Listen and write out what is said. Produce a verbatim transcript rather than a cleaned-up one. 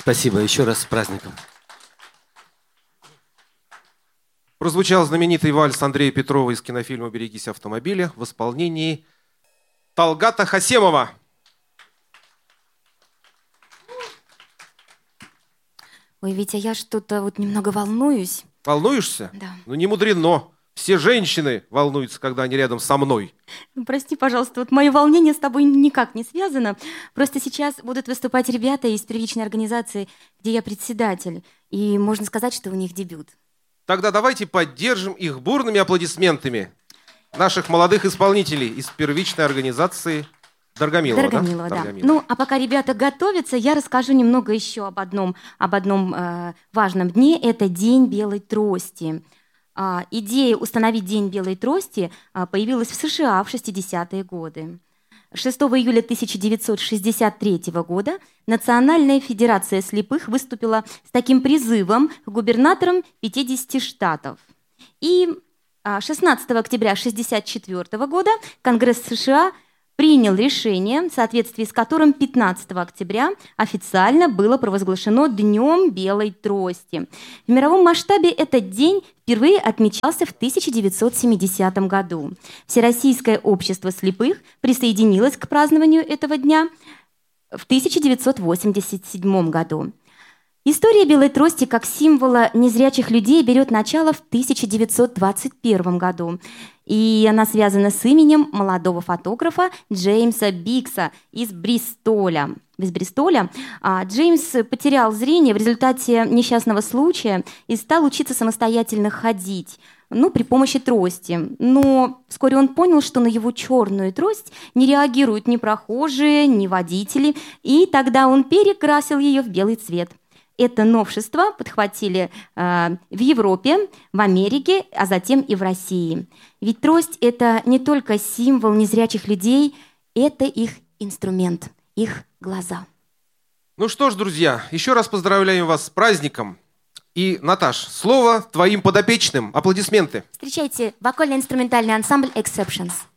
Спасибо. Еще раз с праздником. Прозвучал знаменитый вальс Андрея Петрова из кинофильма «Берегись автомобиля» в исполнении Талгата Хасемова. Ой, Витя, я что-то вот немного волнуюсь. Волнуешься? Да. Ну не мудрено. Все женщины волнуются, когда они рядом со мной. Ну, прости, пожалуйста, вот мое волнение с тобой никак не связано. Просто сейчас будут выступать ребята из первичной организации, где я председатель. И можно сказать, что у них дебют. Тогда давайте поддержим их бурными аплодисментами. Наших молодых исполнителей из первичной организации Дорогомилова. Дорогомилова, да? да. Дорогомилова. Ну, а пока ребята готовятся, я расскажу немного еще об одном, об одном э, важном дне. Это День белой трости. А, идея установить День белой трости а, появилась в США в шестидесятые годы. шестого июля тысяча девятьсот шестьдесят третьего года Национальная федерация слепых выступила с таким призывом к губернаторам пятидесяти штатов. И шестнадцатого октября тысяча девятьсот шестьдесят четвёртого года Конгресс США принял решение, в соответствии с которым пятнадцатого октября официально было провозглашено Днем белой трости. В мировом масштабе этот день впервые отмечался в тысяча девятьсот семидесятом году. Всероссийское общество слепых присоединилось к празднованию этого дня в тысяча девятьсот восемьдесят седьмом году. История белой трости как символа незрячих людей берет начало в тысяча девятьсот двадцать первом году. И она связана с именем молодого фотографа Джеймса Бикса из Бристоля. Из Бристоля. А Джеймс потерял зрение в результате несчастного случая и стал учиться самостоятельно ходить, ну, при помощи трости. Но вскоре он понял, что на его черную трость не реагируют ни прохожие, ни водители, и тогда он перекрасил ее в белый цвет. Это новшество подхватили э, в Европе, в Америке, а затем и в России. Ведь трость – это не только символ незрячих людей, это их инструмент, их глаза. Ну что ж, друзья, еще раз поздравляем вас с праздником. И, Наташ, слово твоим подопечным. Аплодисменты. Встречайте вокально-инструментальный ансамбль «Exceptions».